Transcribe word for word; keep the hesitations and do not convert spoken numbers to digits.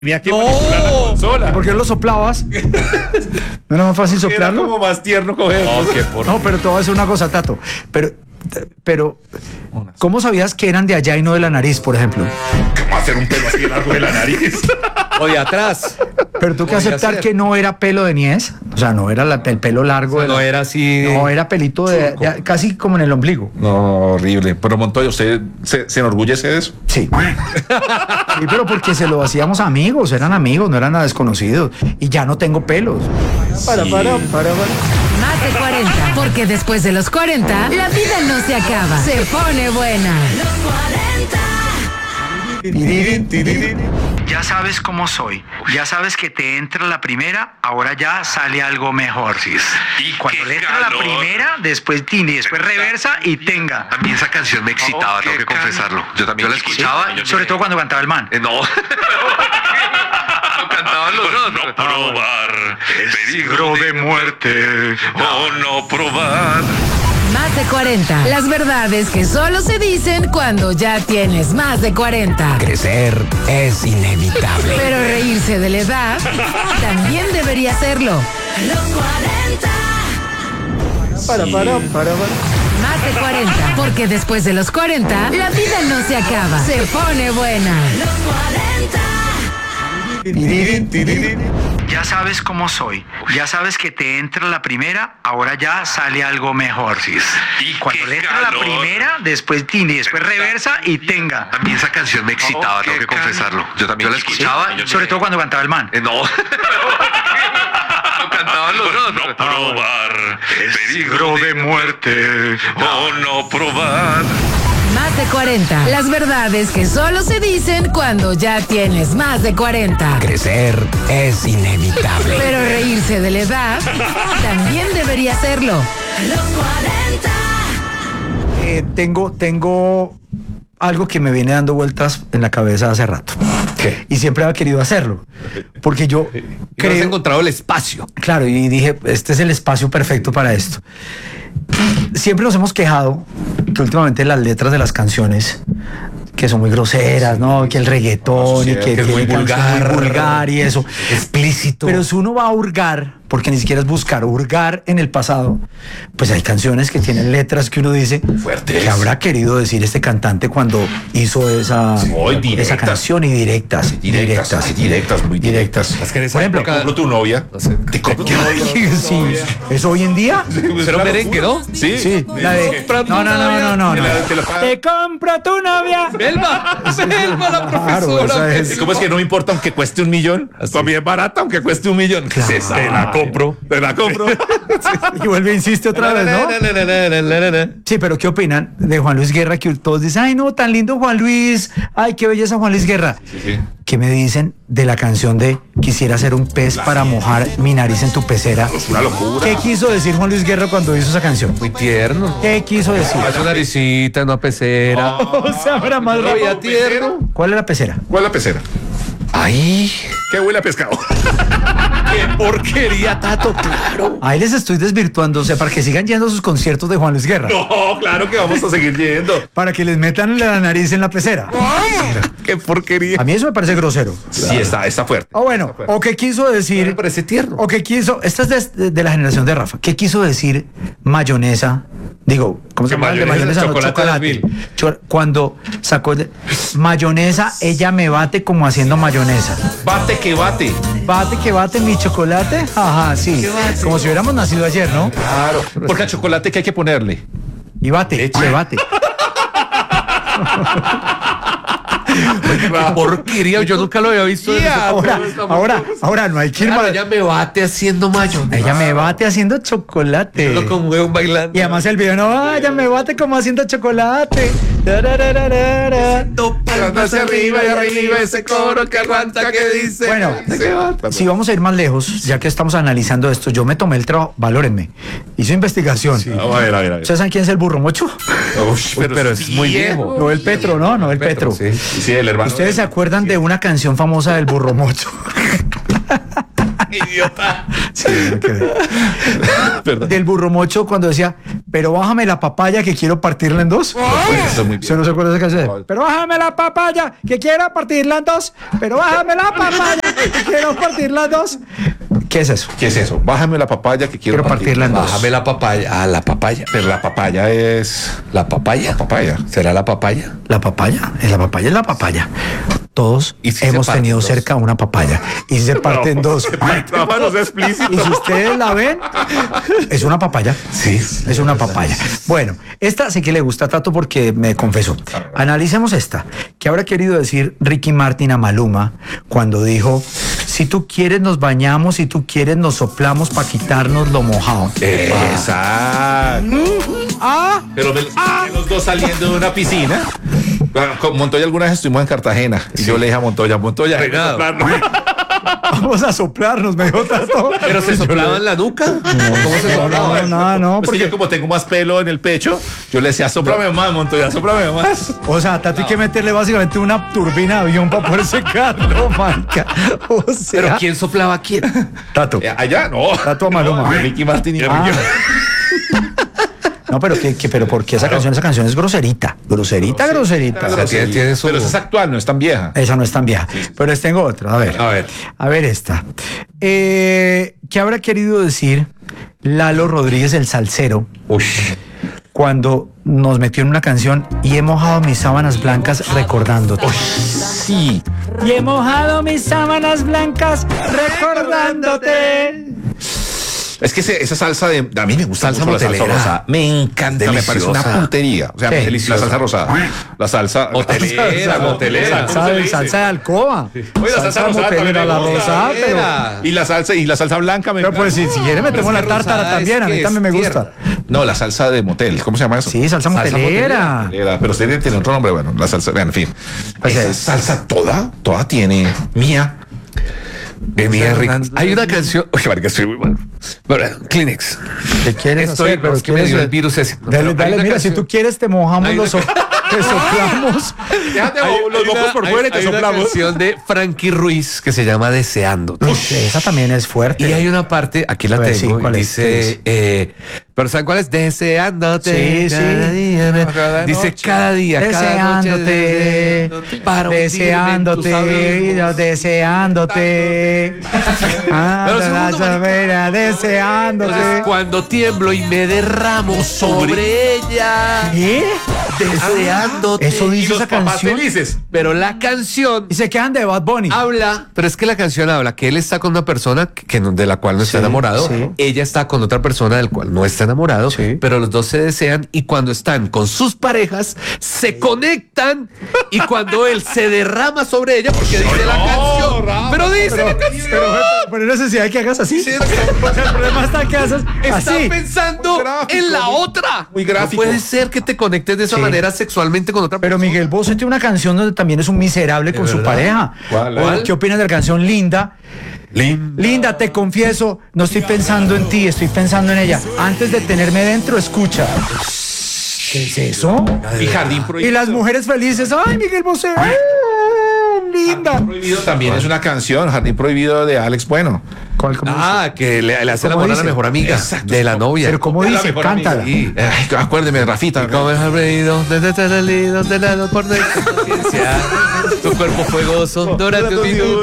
Tenía que ¡No! manipular la consola. ¿Y por qué no lo soplabas? ¿No era más fácil Era soplarlo? como más tierno coger. No, qué por- No, pero te voy a decir una cosa, Tato. Pero, pero, ¿cómo sabías que eran de allá y no de la nariz, por ejemplo? ¿Cómo hacer un pelo así largo de la nariz? O de atrás. Pero tú que Podría aceptar ser. que no era pelo de Nies, o sea, no era la- el pelo largo. de No la- era así. No, era pelito de, de- casi como en el ombligo. No, horrible. Pero Montoya, ¿usted se, se enorgullece de eso? Sí. Sí, pero porque se lo hacíamos amigos, eran amigos, no eran nada desconocidos. Y ya no tengo pelos. Para, para, para, para. Más de cuarenta, porque después de los cuarenta, la vida no se acaba, se pone buena. Ya sabes cómo soy. Ya sabes que te entra la primera, ahora ya sale algo mejor. Y cuando le entra la primera, después tiene, después reversa y tenga. A mí esa canción me excitaba, Oh, tengo qué que confesarlo. Yo también la escuchaba. Sí, sobre todo cuando cantaba el man. Eh, no. Lo cantaban los dos. No probar. Peligro de muerte. O no probar. Más de cuarenta, las verdades que solo se dicen cuando ya tienes más de cuarenta. Crecer es inevitable. Pero reírse de la edad también debería serlo. Para, para, para, para. Más de cuarenta, porque después de los cuarenta, la vida no se acaba, se pone buena. Ya sabes cómo soy. Ya sabes que te entra la primera, ahora ya sale algo mejor. Y cuando le entra la primera, después tiene, después reversa y tenga. A mí esa canción me excitaba, tengo que confesarlo. Yo también la escuchaba. Sobre todo cuando cantaba el man. Eh, no. Lo cantaban los dos. No probar. Peligro de muerte. O no probar. Más de cuarenta, las verdades que solo se dicen cuando ya tienes más de cuarenta. Crecer es inevitable. Pero reírse de la edad también debería serlo. Eh, tengo, tengo algo que me viene dando vueltas en la cabeza hace rato. ¿Qué? Y siempre había querido hacerlo. Porque yo No has creo... encontrado el espacio. Claro, y dije, este es el espacio perfecto para esto. Siempre nos hemos quejado que últimamente las letras de las canciones, que son muy groseras, ¿no? Que el reggaetón y que, que es muy tiene canciones vulgar. muy vulgar y eso. Explícito. Pero si uno va a hurgar, porque ni siquiera es buscar, hurgar en el pasado, pues hay canciones que tienen letras que uno dice, Fuertes. ¿qué habrá querido decir este cantante cuando hizo esa, Muy directas. esa canción? Y directas, Directas, así, directas, muy directas. Es que en esa Por ejemplo, época- Compro tu novia. No sé. Te compro tu novia. Sí, ¿eso hoy en día? Pero merengue, ¿no? Sí. Sí, la de... No, no, no, no, no, no. Te la- te la paga. Te compro tu novia. Belma, Belma la Claro, profesora. esa es- ¿Cómo es que no importa aunque cueste un millón? Así. Para mí es barata aunque cueste un millón. ¿Qué es esa? Te la compro. Te la compro. Y vuelve e insiste otra vez, ¿no? Sí, pero ¿qué opinan de Juan Luis Guerra? Que todos dicen, ay, no, tan lindo Juan Luis. Ay, qué belleza Juan Luis Guerra. sí. ¿Qué me dicen de la canción de Quisiera ser un pez para mojar mi nariz en tu pecera? Es una locura. ¿Qué quiso decir Juan Luis Guerra cuando hizo esa canción? Muy tierno. ¿Qué quiso decir? Es una naricita, una pecera. O sea, era más Oye, rápido. tierno. ¿Cuál es la pecera? ¿Cuál es la pecera? Ay, ¿Qué huele a pescado? qué porquería, Tato, claro. Ahí les estoy desvirtuando, o sea, para que sigan yendo a sus conciertos de Juan Luis Guerra. No, claro que vamos a seguir yendo. Para que les metan la nariz en la pecera. Qué porquería. A mí eso me parece grosero. Sí, está, está fuerte. O bueno, o qué quiso decir... Me parece tierno. O qué quiso... Esta es de, de la generación de Rafa. ¿Qué quiso decir mayonesa? Digo, ¿cómo se Que llama? El de mayonesa, mayonesa, no, chocolate chocolate. Cho- Cuando sacó de- mayonesa, ella me bate como haciendo mayonesa. Bate que bate. Bate que bate mi chocolate. Ajá, sí. Como si hubiéramos nacido ayer, ¿no? Claro. Porque al chocolate, ¿qué hay que ponerle? Y bate, se bate. Qué porquería, yo nunca lo había visto. en esa- Ahora, ahora, ahora no hay que ir Claro, más. ella me bate haciendo mayonesa. Ella me bate haciendo chocolate. Solo con huevo bailando. Y además el video no, ah, ella me bate como haciendo chocolate. Tararararara. Hacia arriba y arriba ese coro que aguanta que dice. Bueno, si vamos a ir más lejos, ya que estamos analizando esto, yo me tomé el trabajo, valórenme, hice investigación. Vamos a ver, a ver, a ver. ¿Ustedes saben quién es el burro mocho? Ush, Pero es muy viejo. No, el Petro, ¿no? No, el Petro. Sí. Sí, el hermano. ¿Ustedes se acuerdan de una canción famosa del burro mocho? Idiota. Sí, me quedé. Perdón. Del burro mocho cuando decía, pero bájame la papaya que quiero partirla en dos. Eso es muy bien. ¿Usted no se acuerda de esa canción? Pero bájame la papaya que quiero partirla en dos. Pero bájame la papaya que quiero partirla en dos. ¿Qué es eso? ¿Qué es eso? Bájame la papaya que quiero, Quiero partirla en dos. Bájame la papaya. Ah, la papaya. Pero la papaya es... ¿La papaya? La papaya. ¿Será la papaya? La papaya, es la papaya, es la papaya. Todos ¿Y si hemos se parten tenido dos? cerca una papaya y si se parten dos. Rafa, no sea explícito. Y si ustedes la ven, es una papaya. Sí. Es una papaya. Bueno, esta sí que le gusta a Tato porque me confesó. Analicemos esta. ¿Qué habrá querido decir Ricky Martin a Maluma cuando dijo, si tú quieres nos bañamos, si tú quieres nos soplamos para quitarnos lo mojado? Exacto. Ah, Pero me- los dos saliendo de una piscina. Bueno, con Montoya alguna vez estuvimos en Cartagena y yo le dije a Montoya, Montoya, hay que Pegado. soplarnos. vamos a soplarnos, me dijo Tato. ¿Pero se soplaba en la nuca? ¿Cómo se No, soplaba? no, no, no, Pues que porque, yo como tengo más pelo en el pecho, yo le decía, sóplame más, Montoya, sóplame más. o sea, Tato hay que meterle básicamente una turbina de avión para poder secarlo, manca. O sea, ¿Pero quién soplaba a quién? Tato. Eh, Allá, no. Tato a Maluma. No, Ricky Martin y Ah. yo. No, pero que, que- pero porque esa canción, esa canción es groserita, groserita, groserita. O sea, tiene, tiene su... Pero esa es actual, no es tan vieja. Esa no es tan vieja. Pero les tengo otra. A ver. A ver. A ver esta. Eh, ¿Qué habrá querido decir Lalo Rodríguez, el salsero, Uy. cuando nos metió en una canción y he mojado mis sábanas blancas recordándote? Sí. Y he mojado mis sábanas blancas recordándote. Es que ese- esa salsa de... A mí me gusta Salsa mucho la salsa motelera. rosada. Me encanta, me parece una Deliciosa. puntería. O sea, Sí. la Deliciosa. salsa rosada. La salsa... Motelera, la salsa- motelera. ¿cómo Salsa, se le de- dice? salsa de alcoba. Oye, la salsa rosada motelera, también la me gusta. rosada, pero... Era. Y la salsa y la salsa blanca me Pero pues si, si quiere metemos Pero la es que tártara rosada también, es a mí que también me es gusta. No, la salsa de motel. ¿Cómo se llama eso? Sí, salsa Salsa motelera. Era, pero usted tiene otro nombre, bueno, la salsa, bueno, en fin. Pues Esa es- salsa toda, toda tiene mía. De Mía Rico. Hay una canción... Oye, marica, estoy muy mal. Bueno, Kleenex. ¿Qué quieres Estoy... hacer? Pero es que me quieres- dio el virus ese. No, Dale, pero hay dale, una mira, canción- si tú quieres te mojamos Hay los una- ojos, te soplamos. Déjate Hay- los hay mocos una- por hay- fuera y te hay una soplamos. canción de Frankie Ruiz que se llama Deseando. Uf, esa también es fuerte. Y hay una parte, aquí la A ver, sí, tengo, ¿cuál y es? ¿Qué dice, eh, pero ¿saben cuál es? Deseándote. Sí, cada sí. día me- Cada dice noche. cada día, cada noche, Deseándote, para hundirme en tus deseándote, abismos. deseándote. Ah, Pero la segundo, marica. sabera, Entonces, deseándote. cuando tiemblo y me derramo sobre ella, ¿Qué? deseándote. Eso Y dice los esa papás canción. felices. Pero la canción Y se quedan de Bad Bunny. habla, pero es que la canción habla que él está con una persona que, que no- de la cual no está Sí, enamorado, sí. ella está con otra persona del cual no está enamorado, Sí. pero los dos se desean y cuando están con sus parejas se conectan y cuando él se derrama sobre ella porque dice la canción, Rafa, pero dice la canción, Pero, pero no hay necesidad de que hagas así. Sí, O sea, el problema está que haces está así. pensando Muy gráfico, en la muy- otra. muy gráfico. No puede ser que te conectes de esa Sí. manera sexualmente con otra Pero persona. Miguel Bosé tiene una canción donde también es un miserable con su verdad? pareja. ¿Cuál? ¿O ¿Cuál? ¿Qué opinas de la canción Linda? Linda. Linda, te confieso, no estoy pensando en ti, estoy pensando en ella. Antes de tenerme dentro, escucha. ¿Qué es eso? Y Jardín Y Prohibido. las mujeres felices, ay, Miguel Bosé, ¡ay, linda. Jardín Prohibido también es una canción, Jardín Prohibido de Alex Bueno. ¿Cuál, cómo dice? Ah, que le, le hace la ¿Cómo amor a la dice? mejor amiga Exacto. de la novia. Pero ¿cómo de la dice? mejor amiga. Cántala. Sí. Ay, acuérdeme, Rafita. Como has reído desde tan lido de lado por nuestra conciencia. Tu cuerpo fuegoso durante un minuto.